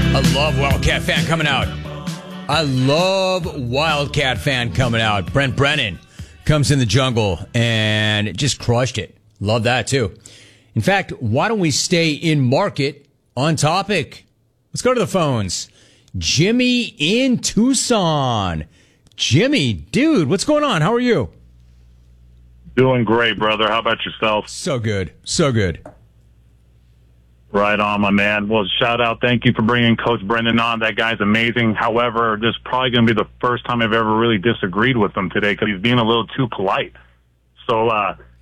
I love Wildcat fan coming out. I love Wildcat fan coming out. Brent Brennan comes in the jungle and just crushed it. Love that too. In fact, why don't we stay in market on topic? Let's go to the phones. Jimmy in Tucson. Jimmy, dude, what's going on? How are you? Doing great, brother. How about yourself? So good. So good. Right on, my man. Well, shout out. Thank you for bringing Coach Brendan on. That guy's amazing. However, this is probably going to be the first time I've ever really disagreed with him today because he's being a little too polite. So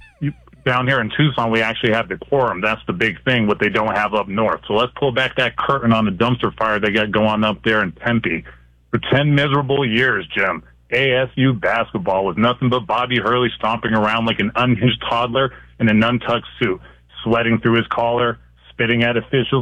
down here in Tucson, we actually have decorum. That's the big thing, what they don't have up north. So let's pull back that curtain on the dumpster fire they got going up there in Tempe. For 10 miserable years, Jim, ASU basketball was nothing but Bobby Hurley stomping around like an unhinged toddler in an untucked suit, sweating through his collar, spitting at officials,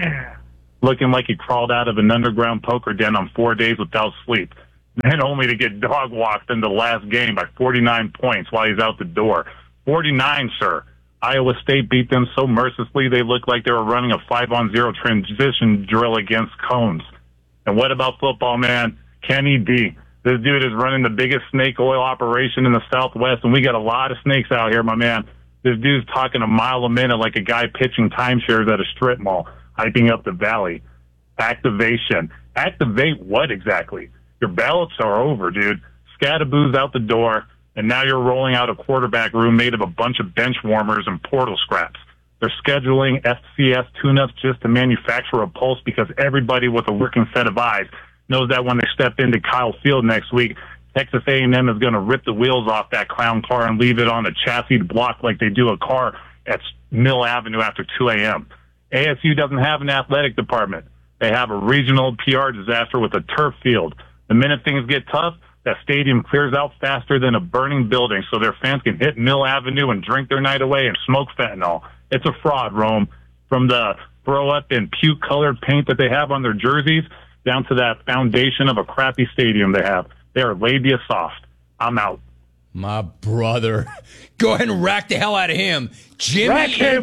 looking like he crawled out of an underground poker den on 4 days without sleep, then only to get dog walked in the last game by 49 points while he's out the door. 49, sir. Iowa State beat them so mercilessly they looked like they were running a 5-on-0 transition drill against cones. And what about football, man? Kenny D. This dude is running the biggest snake oil operation in the Southwest, and we got a lot of snakes out here, my man. This dude's talking a mile a minute like a guy pitching timeshares at a strip mall, hyping up the valley. Activation. Activate what exactly? Your ballots are over, dude. Scattaboo's out the door, and now you're rolling out a quarterback room made of a bunch of bench warmers and portal scraps. They're scheduling FCS tune-ups just to manufacture a pulse because everybody with a working set of eyes knows that when they step into Kyle Field next week, Texas A&M is going to rip the wheels off that clown car and leave it on a chassis block like they do a car at Mill Avenue after 2 a.m. ASU doesn't have an athletic department. They have a regional PR disaster with a turf field. The minute things get tough, that stadium clears out faster than a burning building so their fans can hit Mill Avenue and drink their night away and smoke fentanyl. It's a fraud, Rome. From the throw-up and puke-colored paint that they have on their jerseys down to that foundation of a crappy stadium they have. They are labia soft. I'm out. My brother. Go ahead and rack the hell out of him. Jimmy in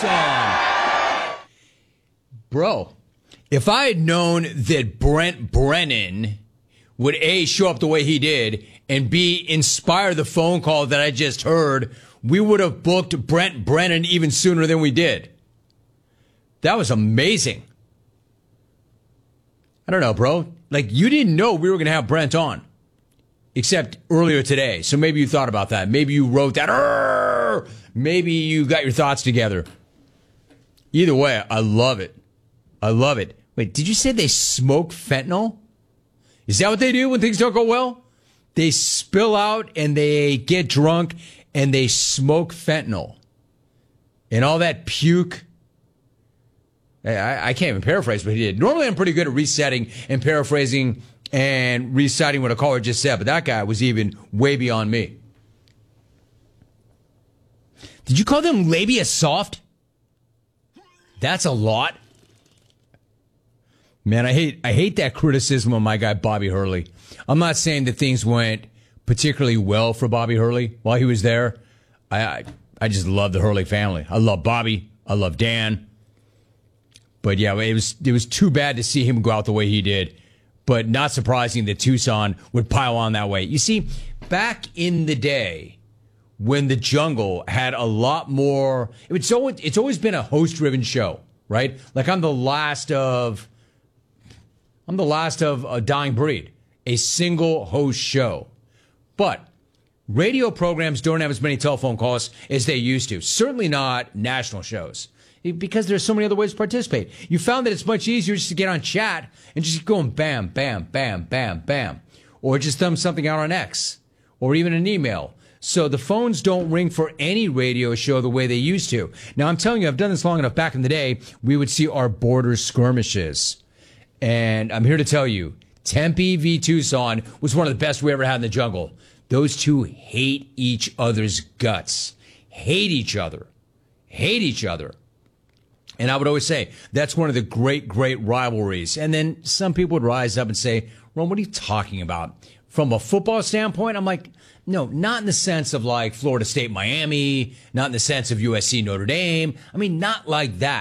Tucson. Bro, if I had known that Brent Brennan would A, show up the way he did, and B, inspire the phone call that I just heard, we would have booked Brent Brennan even sooner than we did. That was amazing. I don't know, bro. Like, you didn't know we were going to have Brent on. Except earlier today. So maybe you thought about that. Maybe you wrote that. Arr! Maybe you got your thoughts together. Either way, I love it. I love it. Wait, did you say they smoke fentanyl? Is that what they do when things don't go well? They spill out and they get drunk and they smoke fentanyl. And all that puke. I can't even paraphrase what he did. Normally I'm pretty good at resetting and paraphrasing and reciting what a caller just said, but that guy was even way beyond me. Did you call them labia soft? That's a lot. Man, I hate that criticism of my guy Bobby Hurley. I'm not saying that things went particularly well for Bobby Hurley while he was there. I just love the Hurley family. I love Bobby. I love Dan. But yeah, it was too bad to see him go out the way he did. But not surprising that Tucson would pile on that way. You see, back in the day when the Jungle had a lot more, it's always been a host-driven show, right? Like I'm the last of a dying breed, a single host show. But radio programs don't have as many telephone calls as they used to. Certainly not national shows. Because there's so many other ways to participate. You found that it's much easier just to get on chat and just keep going bam, bam, bam, bam, bam. Or just thumb something out on X. Or even an email. So the phones don't ring for any radio show the way they used to. Now, I'm telling you, I've done this long enough. Back in the day, we would see our border skirmishes. And I'm here to tell you, Tempe v. Tucson was one of the best we ever had in the Jungle. Those two hate each other's guts. Hate each other. Hate each other. And I would always say, that's one of the great, great rivalries. And then some people would rise up and say, Ron, what are you talking about? From a football standpoint, I'm like, no, not in the sense of like Florida State, Miami, not in the sense of USC, Notre Dame. I mean, not like that.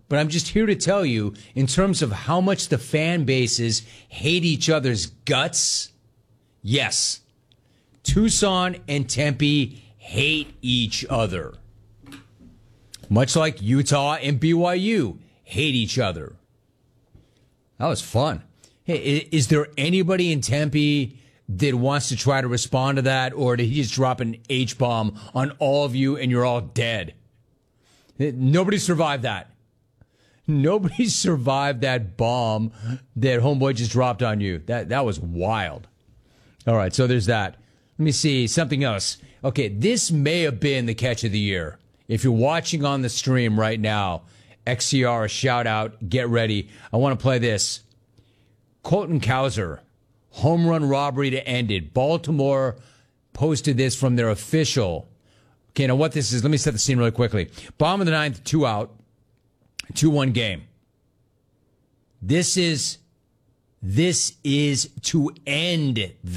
But I'm just here to tell you, in terms of how much the fan bases hate each other's guts, yes, Tucson and Tempe hate each other. Much like Utah and BYU hate each other. That was fun. Hey, is there anybody in Tempe that wants to try to respond to that, or did he just drop an H-bomb on all of you and you're all dead? Nobody survived that. Nobody survived that bomb that Homeboy just dropped on you. That was wild. All right, so there's that. Let me see, something else. Okay, this may have been the catch of the year. If you're watching on the stream right now, XCR, a shout out, get ready. I want to play this. Colton Cowser, home run robbery to end it. Baltimore posted this from their official. Okay, now what this is, let me set the scene really quickly. Bottom of the ninth, 2 out, 2-1 game. This is to end